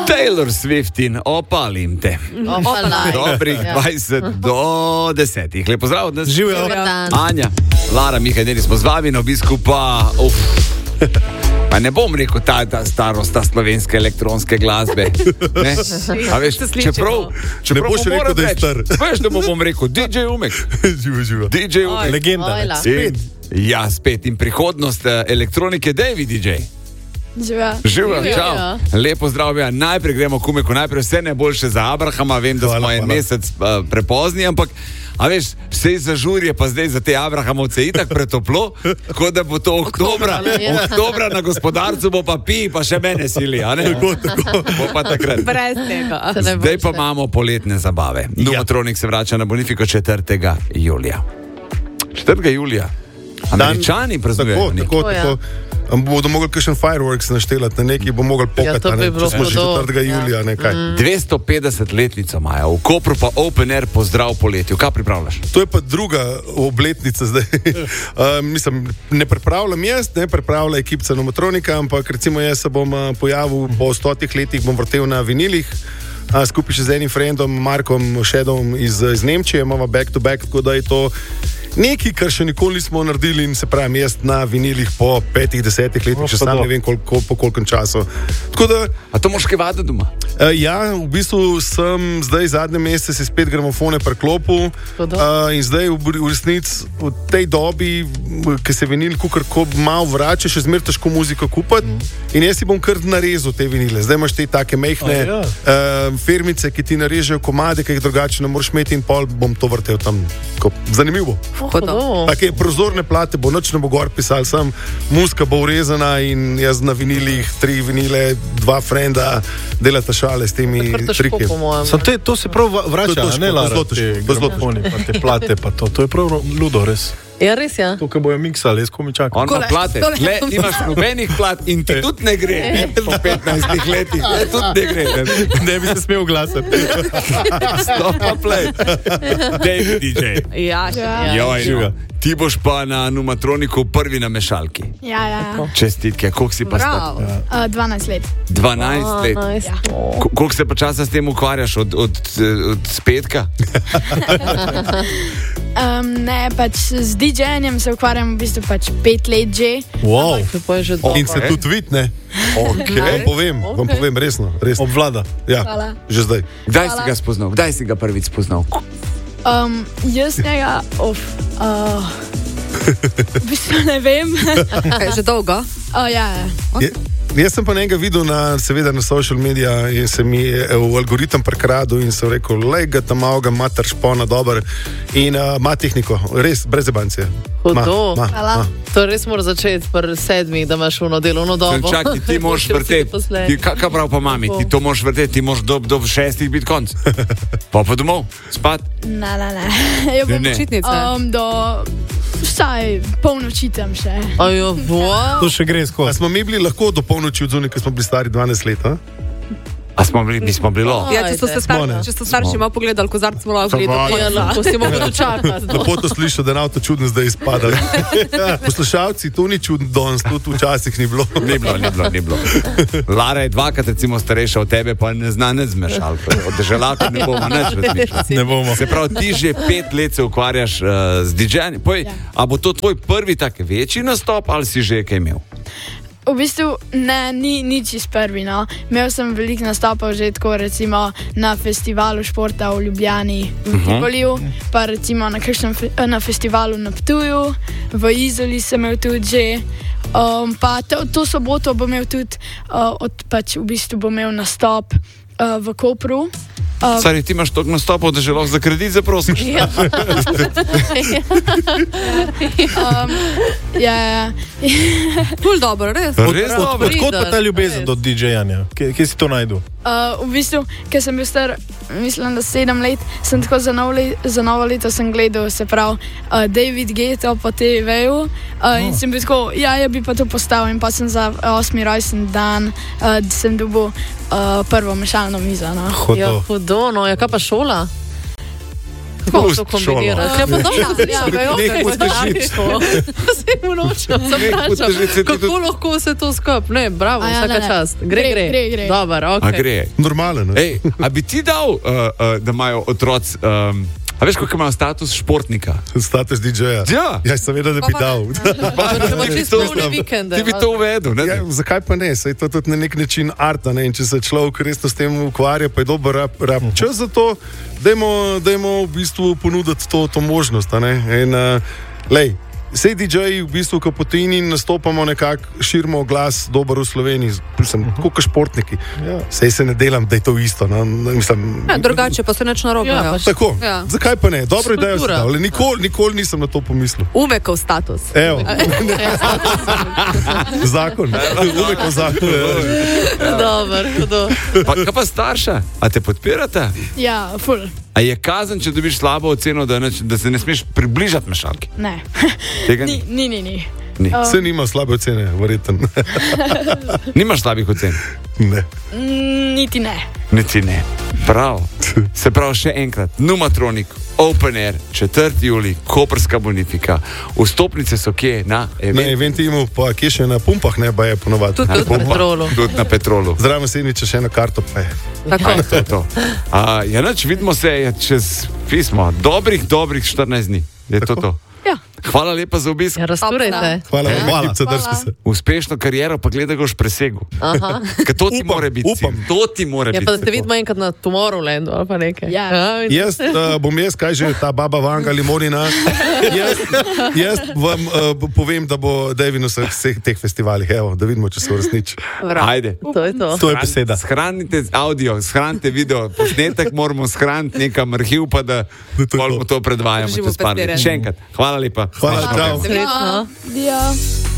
Taylor Swift in opalim te. Dobrih 20 do 10. Lep pozdrav od nas. Živijo. Anja, Lara, Miha, deli smo z vami na obisku, pa pa ne bom rekel ta starost, ta slovenske elektronske glasbe. Ne? A veš, čeprav Ne boš rekel, da je star. Veš, da bom rekel, DJ Umek. Živijo. DJ Umek. Legenda. Ja, spet. In prihodnost elektronike, David DJ. Živijo, čau. Lepo zdravje. Najprej gremo k Umeku, najprej vse najboljše za Abrahama. Vem, da smo en mesec prepozni, ampak a veš, vse zažurje pa zdaj za te Abrahamovce itak pretoplo, tako da bo to oktobra na gospodarcu bo pa pa še mene sili, a ne? Tako. Bo pa takrat. Brez tega. Zdaj pa imamo poletne zabave. Numatronik se vrača na Bonifiko 4. julija. 4. julija. Američani praznujejo. Tako. Bodo mogli kakšen fireworks naštelati, na neki bo mogli pokati, če smo že 4. julija, nekaj. 250-letnico imajo, v Kopru pa Open Air pozdrav poletju. Kaj pripravljaš? To je pa druga obletnica zdaj. Mislim, ne pripravljam jaz, ne pripravlja ekipca Numatronika, ampak recimo jaz se bom pojavil po 100 letih, bom vrtel na vinilih, skupaj še z enim friendom, Markom Šedom iz Nemčije, imamo back to back, tako da je to nekaj, kar še nikoli nismo naredili in se pravim, jaz na vinilih po 5-10 letih, še sam ne vem po kolkem času. A to moš kaj vaditi doma? Ja, v bistvu sem zdaj zadnje mesece si spet gramofone preklopil in zdaj v resnici v tej dobi, ki se vinil kukarko malo vrača, še zmer težko muziko kupati in jaz si bom kar narezal te vinile. Zdaj imaš te take mehne firmice, ki ti narežejo komade, ki jih drugače ne moreš imeti in pol bom to vrtel tam. Zanimivo. Take prozorne plate bo, nič ne bo gor pisal, sam muzika bo urezana in jaz na vinilih 3 vinile, 2 frenda delata šale s temi triki. To se prav vrača, ne Lara, te plate pa to je prav ludo, res. Ja, res, ja. To, ko bojo miksali, jaz komi čakam. On pa plate, nimaš nobenih plat in ti tudi ne gre. Po 15 letih, tudi ne gre. Ne bi se smel glasati. Stop pa play. David DJ. Ja. Ti boš pa na Numatroniku prvi na mešalki. Ja. Čestitke, koliko si pa star? 12 let. 12 let? Nice. Koliko se pa časa s tem ukvarjaš? Od spetka? Ne, pač z DJ-jem se ukvarjam v bistvu pač 5 let že. Wow. In se tudi vidi, ne? Vam povem, resno. Obvlada. Ja, že zdaj. Kdaj si ga spoznal? Kdaj si ga prvič spoznal? Jaz njega, v bistvu ne vem. Že dolgo? Ja. Jaz sem pa njega videl seveda na social media in se mi je v algoritem prekradil in sem rekel, lej ga tam malo ga mater špona dober in ima tehniko, res, brez jebancije. To res mora začeti pri 7, da imaš ono delovno dobo. Čakaj, ti moraš vrteti. Kaj prav pa mami? Ti to moraš vrteti, ti moraš do 6 biti konc. Pa domov, spat? Ne. Ja, bom počitnice. Vsaj polnoči tam še. To še gre skozi. A smo mi bili lahko do polnoči od zunaj, ko smo bili stari 12 let, a? A smo bili, mi smo bilo? Ja, če so starši malo pogledali, kozarc smo lahko gledali. Ja, lahko si mogli dočakati. Lepo to slišal, da je avto čudno zdaj izpadal. Poslušalci, to ni čudno danes, to včasih ni bilo. Ni bilo. Lara je 2krat recimo starejša od tebe, pa ne zna nič zmešalka. Od deželaka ne bomo nič razmišljali. Se pravi, ti že 5 let se ukvarjaš z DJ-jem. A bo to tvoj prvi tak večji nastop ali si že kaj imel? V bistvu ne, ni čist prvi, no. Imel sem veliko nastopov že tako recimo na festivalu športa v Ljubljani v Tivoliju, pa recimo na festivalu na Ptuju, v Izoli sem imel tudi že, pa to soboto bom imel tudi, v bistvu bom imel nastop v Kopru. Sari, ti imaš toliko nastopov, da že lahko za kredit zaprosiš. Ja. Ful dobro, res. Odkot pa ta ljubezen do DJ-janja? Kje si to najdu? V bistvu, ker sem bil star, mislim, da 7 let, sem tako za novo leto sem gledal, se pravi, David Guetta po TV-ju in sem bil tako, ja bi pa to postavil in pa sem za 8. rojsten dan sem dobil prvo mešalno mizo. Hudo, no, ja, kaj pa šola? Kako to kombiniraš? Ja, pa dobro, Nek potežič. Se mu nočem, zaprašam. Kako lahko se to skup? Ne, bravo, vsaka čast. Gre. Dobar, ok. Gre. Normalno. Ej, a bi ti dal, da imajo otroci, a veš, kako imajo status športnika? Status DJ-ja. Ja, seveda, da bi dal. Ti bi to uvedel, ne? Ja, zakaj pa ne? Saj to je tudi na nek način arta, ne? In če se človek resno s tem ukvarja, pa je dober rab čas za to, dajmo v bistvu ponuditi to možnost, a ne? In, lej, vsej DJ-ji v bistvu kapotini nastopamo nekako, širimo glas dober v Sloveniji, tako kot športniki. Sej se ne delam, da je to isto. No? Mislim, drugače pa se neč narobe. Tako, zakaj pa ne? Dobro idejo si dal, nikoli nisem na to pomislil. Umekov status. Evo. Zakon. Umekov zakon. Dobar, hudo. Kaj pa starša? A te podpirate? Ja, ful. A je kazen, če dobiš slabo oceno, da se ne smeš približati mešalki? Ne. Tega Ni. Se nima slabe ocene, verjetno. Nimaš slabih ocen? Ne. Niti ne. Prav. Se pravi, še enkrat, Numatronik, Open Air, 4. julij, Koprska Bonifika. Vstopnice so kje? Na Eventimu, pa kje še na pumpah, ne, pa je ponovadi. Tudi na Petrolu. Tudi na Petrolu. Zdravo se iniče še eno karto, pa je. Tako. To. Ja, nač, vidimo se čez pismo. Dobrih 14 dni. Je to. Ja. Hvala lepa za obisk. Ja, razturajte. Hvala. Uspešno kariero, pa gledaj, ga boš presegel. Ker to ti mora biti. To ti mora biti. Ja, pa da te vidimo enkrat na Tomorrowlandu ali pa nekaj. Ja. Bom jaz, kaj že ta baba Vanga Limonina. Jaz vam povem, da bo David na vseh teh festivalih. Evo, da vidimo, če se uresniči. Ajde. To je to. To je beseda. Shranite audio, shranite video, posnetek moramo shraniti nekam arhiv, pa da to predvajamo čez par let. Še enkrat. Hvala lepa. Hvala, čau. Srečno. Dio.